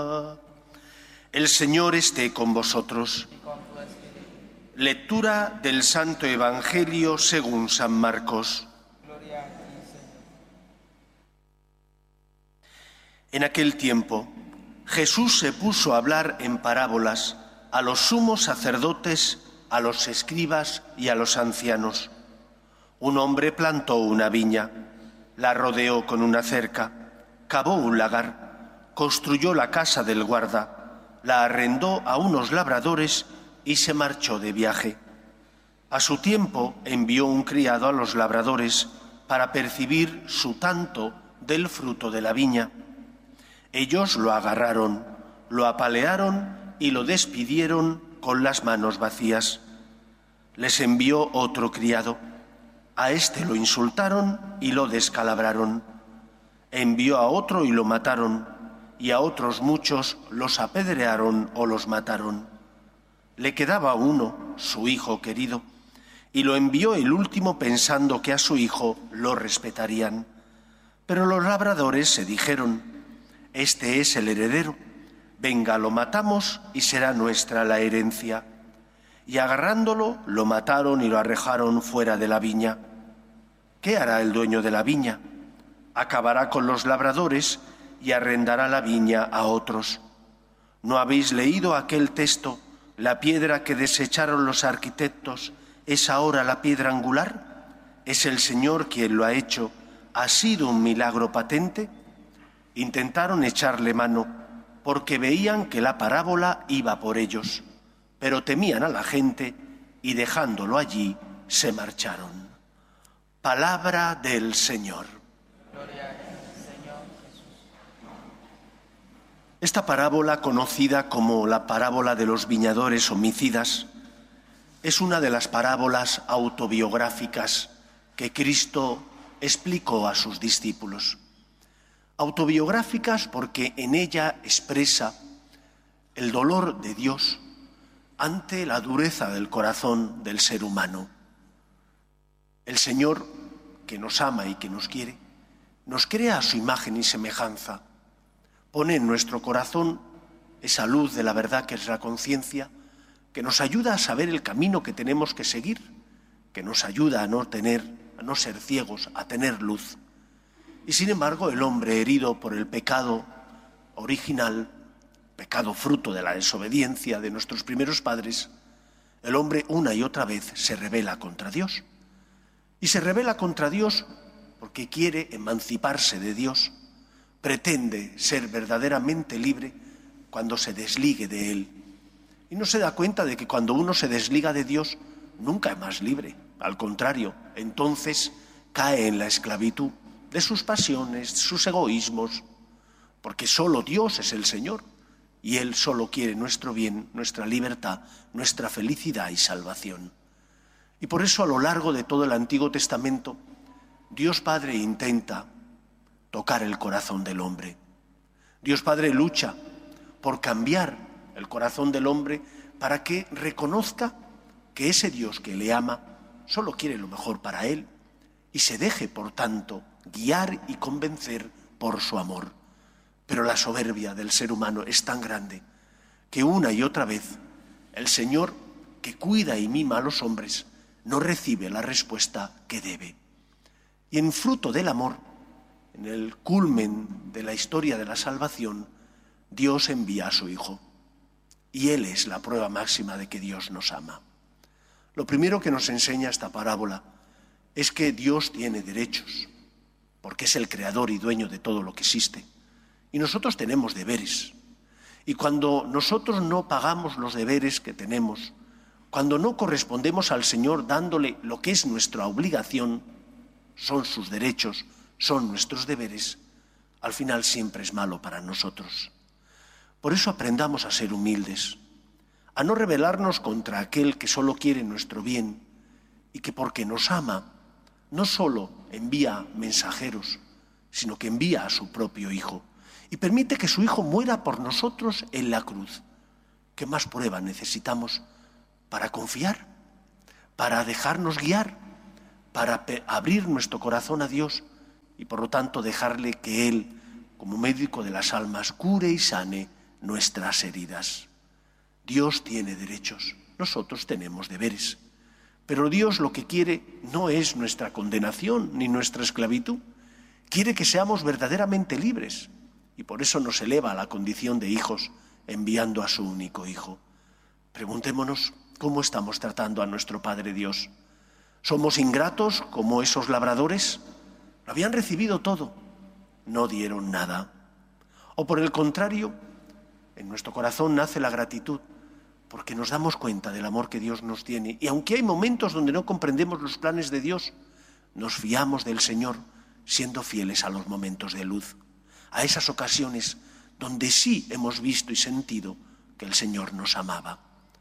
El Señor esté con vosotros. Lectura del Santo Evangelio según San Marcos. En aquel tiempo, Jesús se puso a hablar en parábolas a los sumos sacerdotes, a los escribas y a los ancianos. Un hombre plantó una viña, la rodeó con una cerca, cavó un lagar, construyó la casa del guarda, la arrendó a unos labradores y se marchó de viaje. A su tiempo envió un criado a los labradores para percibir su tanto del fruto de la viña. Ellos lo agarraron, lo apalearon y lo despidieron con las manos vacías. Les envió otro criado. A éste lo insultaron y lo descalabraron. Envió a otro y lo mataron, y a otros muchos los apedrearon o los mataron. Le quedaba uno, su hijo querido, y lo envió el último pensando que a su hijo lo respetarían. Pero los labradores se dijeron: este es el heredero, venga, lo matamos y será nuestra la herencia. Y agarrándolo, lo mataron y lo arrojaron fuera de la viña. ¿Qué hará el dueño de la viña? Acabará con los labradores y arrendará la viña a otros. ¿No habéis leído aquel texto? La piedra que desecharon los arquitectos es ahora la piedra angular. Es el Señor quien lo ha hecho. ¿Ha sido un milagro patente? Intentaron echarle mano porque veían que la parábola iba por ellos, pero temían a la gente y dejándolo allí se marcharon. Palabra del Señor. Gloria a ti, Señor Jesús. Esta parábola, conocida como la parábola de los viñadores homicidas, es una de las parábolas autobiográficas que Cristo explicó a sus discípulos. Autobiográficas porque en ella expresa el dolor de Dios ante la dureza del corazón del ser humano. El Señor, que nos ama y que nos quiere, nos crea a su imagen y semejanza. Pone en nuestro corazón esa luz de la verdad que es la conciencia, que nos ayuda a saber el camino que tenemos que seguir, que nos ayuda a no ser ciegos, a tener luz. Y sin embargo, el hombre herido por el pecado original, pecado fruto de la desobediencia de nuestros primeros padres, el hombre una y otra vez se rebela contra Dios. Y se rebela contra Dios porque quiere emanciparse de Dios, pretende ser verdaderamente libre cuando se desligue de Él. Y no se da cuenta de que cuando uno se desliga de Dios, nunca es más libre. Al contrario, entonces cae en la esclavitud de sus pasiones, de sus egoísmos, porque solo Dios es el Señor y Él solo quiere nuestro bien, nuestra libertad, nuestra felicidad y salvación. Y por eso a lo largo de todo el Antiguo Testamento, Dios Padre intenta tocar el corazón del hombre. Dios Padre lucha por cambiar el corazón del hombre para que reconozca que ese Dios que le ama solo quiere lo mejor para él y se deje, por tanto, guiar y convencer por su amor. Pero la soberbia del ser humano es tan grande que una y otra vez el Señor, que cuida y mima a los hombres, no recibe la respuesta que debe. Y en fruto del amor, en el culmen de la historia de la salvación, Dios envía a su Hijo. Y Él es la prueba máxima de que Dios nos ama. Lo primero que nos enseña esta parábola es que Dios tiene derechos, porque es el creador y dueño de todo lo que existe. Y nosotros tenemos deberes. Y cuando nosotros no pagamos los deberes que tenemos, cuando no correspondemos al Señor dándole lo que es nuestra obligación, son sus derechos, son nuestros deberes, al final siempre es malo para nosotros. Por eso aprendamos a ser humildes, a no rebelarnos contra aquel que solo quiere nuestro bien y que porque nos ama, no solo envía mensajeros, sino que envía a su propio Hijo y permite que su Hijo muera por nosotros en la cruz. ¿Qué más prueba necesitamos para confiar, para dejarnos guiar, para abrir nuestro corazón a Dios y por lo tanto dejarle que Él, como médico de las almas, cure y sane nuestras heridas. Dios tiene derechos, nosotros tenemos deberes. Pero Dios lo que quiere no es nuestra condenación ni nuestra esclavitud. Quiere que seamos verdaderamente libres y por eso nos eleva a la condición de hijos enviando a su único Hijo. Preguntémonos cómo estamos tratando a nuestro Padre Dios. ¿Somos ingratos como esos labradores? Lo habían recibido todo, no dieron nada. O por el contrario, en nuestro corazón nace la gratitud porque nos damos cuenta del amor que Dios nos tiene y aunque hay momentos donde no comprendemos los planes de Dios, nos fiamos del Señor siendo fieles a los momentos de luz, a esas ocasiones donde sí hemos visto y sentido que el Señor nos amaba.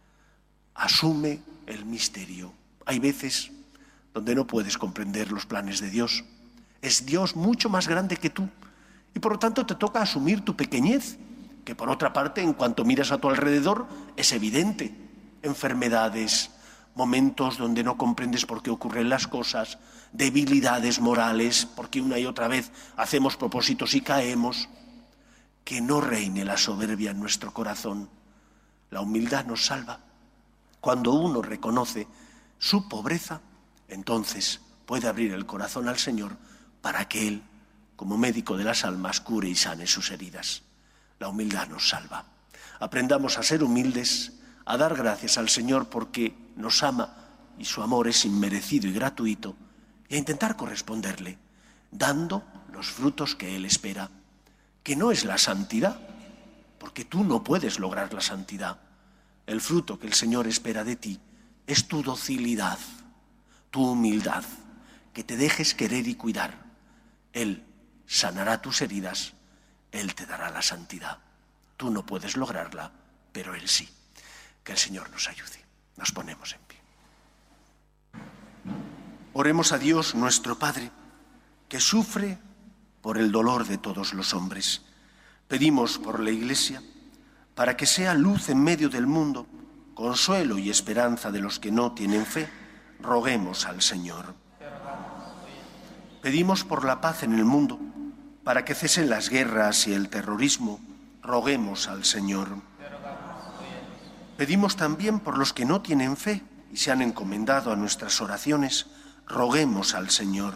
Asume el misterio. Hay veces donde no puedes comprender los planes de Dios. Es Dios mucho más grande que tú y por lo tanto te toca asumir tu pequeñez, que por otra parte, en cuanto miras a tu alrededor, es evidente. Enfermedades, momentos donde no comprendes por qué ocurren las cosas, debilidades morales, porque una y otra vez hacemos propósitos y caemos. Que no reine la soberbia en nuestro corazón. La humildad nos salva. Cuando uno reconoce su pobreza, entonces puede abrir el corazón al Señor para que Él, como médico de las almas, cure y sane sus heridas. La humildad nos salva. Aprendamos a ser humildes, a dar gracias al Señor porque nos ama y su amor es inmerecido y gratuito, y a intentar corresponderle, dando los frutos que Él espera, que no es la santidad, porque tú no puedes lograr la santidad. El fruto que el Señor espera de ti es tu docilidad, tu humildad, que te dejes querer y cuidar. Él sanará tus heridas, Él te dará la santidad. Tú no puedes lograrla, pero Él sí. Que el Señor nos ayude. Nos ponemos en pie. Oremos a Dios, nuestro Padre, que sufre por el dolor de todos los hombres. Pedimos por la Iglesia, para que sea luz en medio del mundo, consuelo y esperanza de los que no tienen fe, roguemos al Señor. Pedimos por la paz en el mundo, para que cesen las guerras y el terrorismo, roguemos al Señor. Pedimos también por los que no tienen fe y se han encomendado a nuestras oraciones, roguemos al Señor.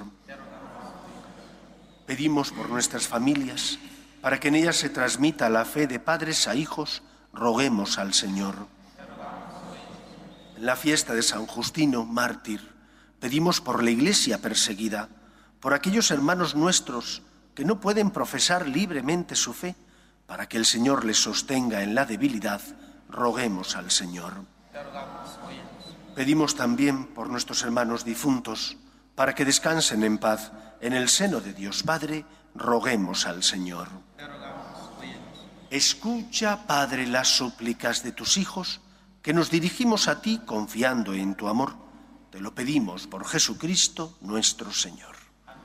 Pedimos por nuestras familias, para que en ellas se transmita la fe de padres a hijos, roguemos al Señor. En la fiesta de San Justino, mártir, pedimos por la Iglesia perseguida, por aquellos hermanos nuestros que no pueden profesar libremente su fe, para que el Señor les sostenga en la debilidad, roguemos al Señor. Pedimos también por nuestros hermanos difuntos, para que descansen en paz en el seno de Dios Padre, roguemos al Señor. Escucha, Padre, las súplicas de tus hijos, que nos dirigimos a ti confiando en tu amor. Te lo pedimos por Jesucristo nuestro Señor.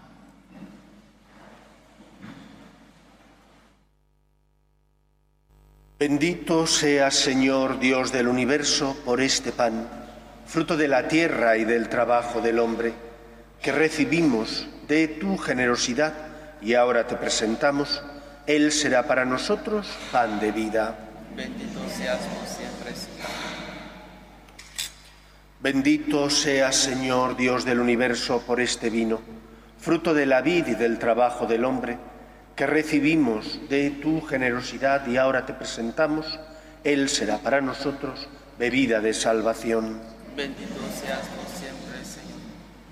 Bendito seas, Señor, Dios del universo, por este pan, fruto de la tierra y del trabajo del hombre, que recibimos de tu generosidad y ahora te presentamos. Él será para nosotros pan de vida. Bendito seas por siempre, Señor. Bendito seas, Señor, Dios del universo, por este vino, fruto de la vid y del trabajo del hombre, que recibimos de tu generosidad y ahora te presentamos. Él será para nosotros bebida de salvación. Bendito seas por siempre, Señor.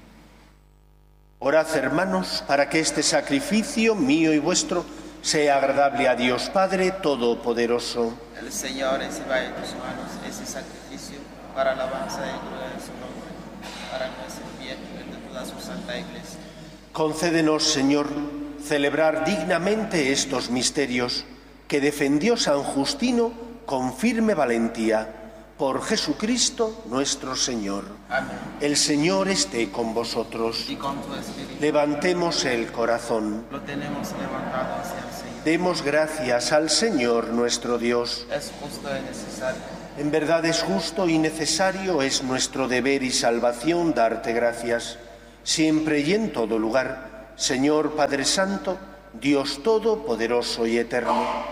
Orad, hermanos, para que este sacrificio mío y vuestro sea agradable a Dios Padre Todopoderoso. El Señor reciba de tus manos ese sacrificio para alabanza y gloria de su nombre, para nuestro bien y de toda su santa Iglesia. Concédenos, Señor, celebrar dignamente estos misterios que defendió San Justino con firme valentía. Por Jesucristo nuestro Señor. Amén. El Señor esté con vosotros. Y con tu espíritu. Levantemos el corazón. Lo tenemos levantado hacia el Señor. Demos gracias al Señor nuestro Dios. Es justo y necesario. En verdad es justo y necesario, es nuestro deber y salvación darte gracias, siempre y en todo lugar, Señor Padre Santo, Dios Todopoderoso y Eterno,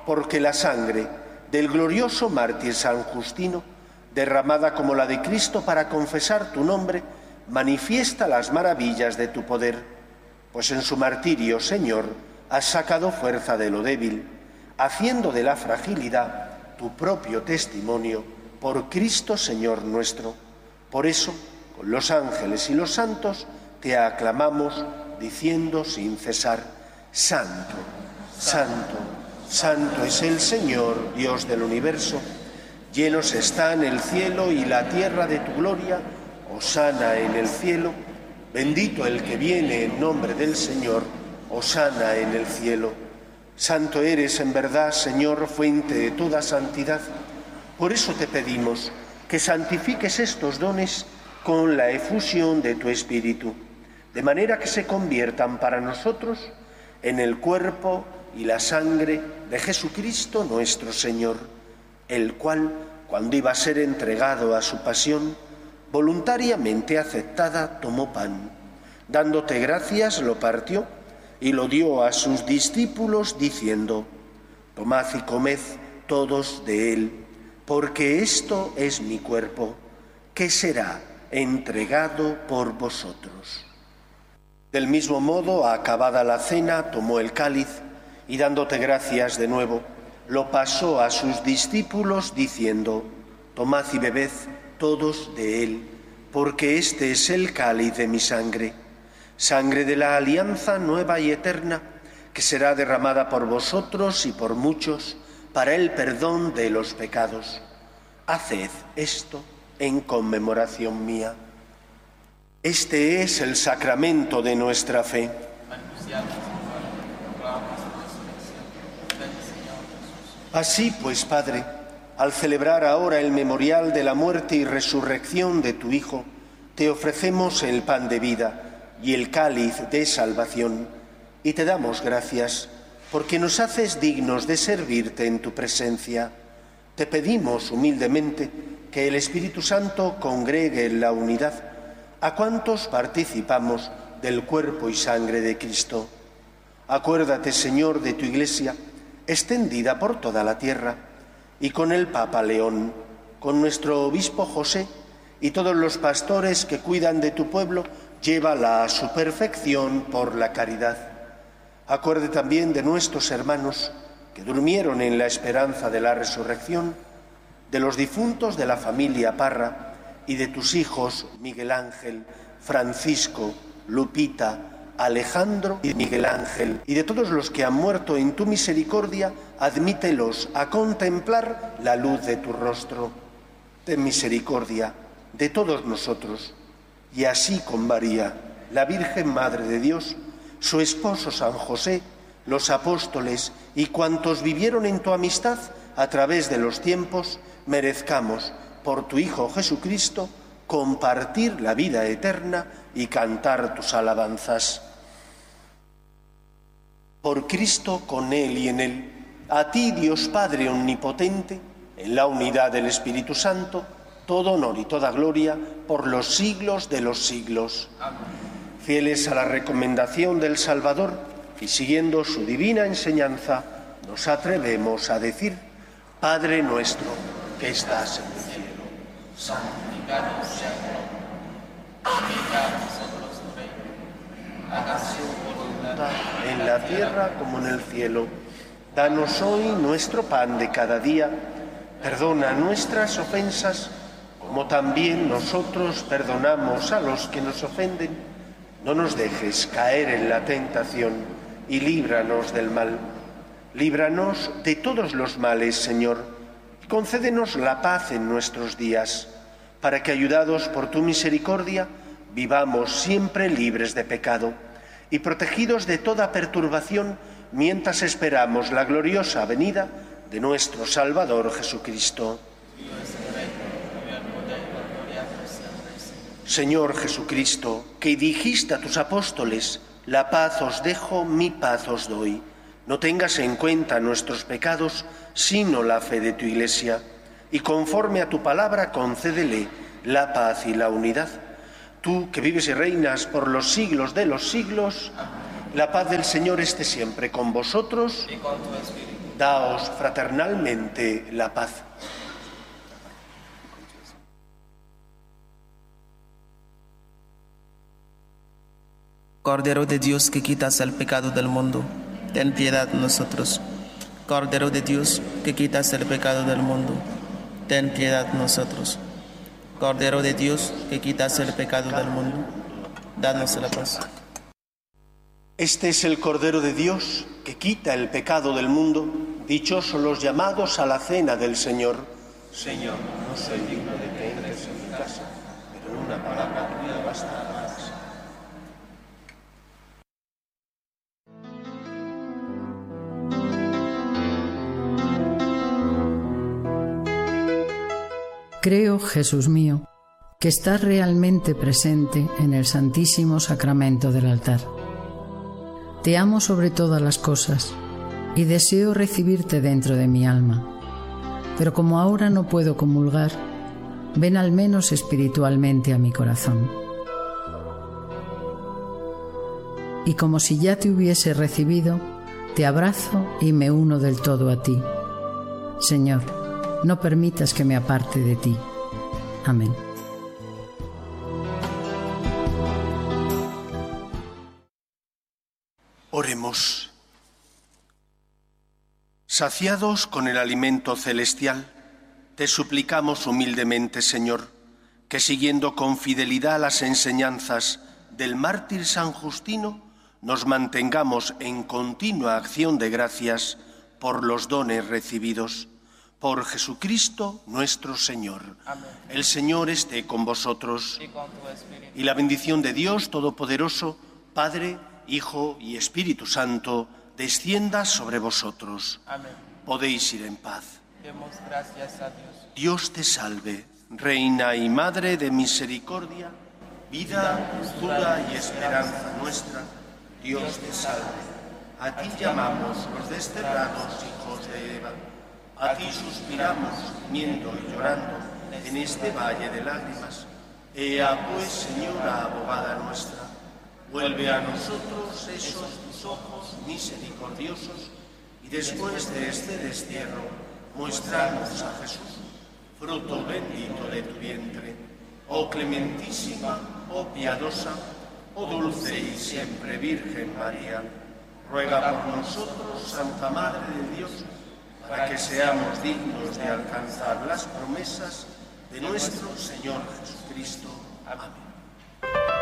porque la sangre del glorioso mártir San Justino, derramada como la de Cristo para confesar tu nombre, manifiesta las maravillas de tu poder, pues en su martirio, Señor, has sacado fuerza de lo débil, haciendo de la fragilidad tu propio testimonio, por Cristo Señor nuestro. Por eso, con los ángeles y los santos, te aclamamos, diciendo sin cesar: Santo, Santo, Santo es el Señor, Dios del universo. Llenos están el cielo y la tierra de tu gloria. Hosana en el cielo. Bendito el que viene en nombre del Señor. Hosana en el cielo. Santo eres en verdad, Señor, fuente de toda santidad. Por eso te pedimos que santifiques estos dones con la efusión de tu Espíritu, de manera que se conviertan para nosotros en el cuerpo y la sangre de Jesucristo nuestro Señor, el cual, cuando iba a ser entregado a su pasión, voluntariamente aceptada, tomó pan. Dándote gracias, lo partió y lo dio a sus discípulos, diciendo: Tomad y comed todos de él, porque esto es mi cuerpo, que será entregado por vosotros. Del mismo modo, acabada la cena, tomó el cáliz y, dándote gracias de nuevo, lo pasó a sus discípulos, diciendo: Tomad y bebed todos de él, porque este es el cáliz de mi sangre, sangre de la alianza nueva y eterna, que será derramada por vosotros y por muchos para el perdón de los pecados. Haced esto en conmemoración mía. Este es el sacramento de nuestra fe. Así pues, Padre, al celebrar ahora el memorial de la muerte y resurrección de tu Hijo, te ofrecemos el pan de vida y el cáliz de salvación, y te damos gracias porque nos haces dignos de servirte en tu presencia. Te pedimos humildemente que el Espíritu Santo congregue en la unidad a cuantos participamos del cuerpo y sangre de Cristo. Acuérdate, Señor, de tu Iglesia, extendida por toda la tierra, y con el Papa León, con nuestro obispo José y todos los pastores que cuidan de tu pueblo, llévala a su perfección por la caridad. Acuérdate también de nuestros hermanos que durmieron en la esperanza de la resurrección, de los difuntos de la familia Parra y de tus hijos Miguel Ángel, Francisco, Lupita, Alejandro y Miguel Ángel, y de todos los que han muerto en tu misericordia, admítelos a contemplar la luz de tu rostro. Ten misericordia de todos nosotros, y así con María, la Virgen Madre de Dios, su esposo San José, los apóstoles y cuantos vivieron en tu amistad a través de los tiempos, merezcamos, por tu Hijo Jesucristo, compartir la vida eterna y cantar tus alabanzas. Por Cristo, con Él y en Él, a ti, Dios Padre omnipotente, en la unidad del Espíritu Santo, todo honor y toda gloria por los siglos de los siglos. Amén. Fieles a la recomendación del Salvador y siguiendo su divina enseñanza, nos atrevemos a decir: Padre nuestro que estás en el cielo, santificado sea tu nombre. Venga a nosotros tu reino. Hágase tu voluntad en la tierra como en el cielo. Danos hoy nuestro pan de cada día. Perdona nuestras ofensas, como también nosotros perdonamos a los que nos ofenden. No nos dejes caer en la tentación y líbranos del mal. Líbranos de todos los males, Señor, y concédenos la paz en nuestros días, para que, ayudados por tu misericordia, vivamos siempre libres de pecado y protegidos de toda perturbación, mientras esperamos la gloriosa venida de nuestro Salvador Jesucristo. Señor Jesucristo, que dijiste a tus apóstoles: la paz os dejo, mi paz os doy. No tengas en cuenta nuestros pecados, sino la fe de tu Iglesia, y conforme a tu palabra concédele la paz y la unidad. Tú, que vives y reinas por los siglos de los siglos, la paz del Señor esté siempre con vosotros. y con tu espíritu. Daos fraternalmente la paz. Cordero de Dios que quitas el pecado del mundo, ten piedad de nosotros. Cordero de Dios que quitas el pecado del mundo, ten piedad de nosotros. Cordero de Dios que quitas el pecado del mundo, danos la paz. Este es el Cordero de Dios que quita el pecado del mundo. Dichosos los llamados a la cena del Señor. Señor, no soy digno de que entres en mi casa, pero en una palabra tuya bastará. Creo, Jesús mío, que estás realmente presente en el Santísimo Sacramento del altar. Te amo sobre todas las cosas y deseo recibirte dentro de mi alma. Pero como ahora no puedo comulgar, ven al menos espiritualmente a mi corazón. Y como si ya te hubiese recibido, te abrazo y me uno del todo a ti. Señor, no permitas que me aparte de ti. Amén. Oremos. Saciados con el alimento celestial, te suplicamos humildemente, Señor, que siguiendo con fidelidad las enseñanzas del mártir San Justino, nos mantengamos en continua acción de gracias por los dones recibidos. Por Jesucristo nuestro Señor. Amén. El Señor esté con vosotros. Y con tu espíritu. Y la bendición de Dios Todopoderoso, Padre, Hijo y Espíritu Santo, descienda sobre vosotros. Amén. Podéis ir en paz. Demos gracias a Dios. Dios te salve, Reina y Madre de misericordia, vida, dulzura y esperanza nuestra. Dios te salve. A ti llamamos los desterrados hijos de Eva. A ti suspiramos, gimiendo y llorando, en este valle de lágrimas. Ea pues, Señora abogada nuestra, vuelve a nosotros esos tus ojos misericordiosos, y después de este destierro, muéstranos a Jesús, fruto bendito de tu vientre. Oh clementísima, oh piadosa, oh dulce y siempre Virgen María, ruega por nosotros, Santa Madre de Dios, para que seamos dignos de alcanzar las promesas de nuestro Señor Jesucristo. Amén.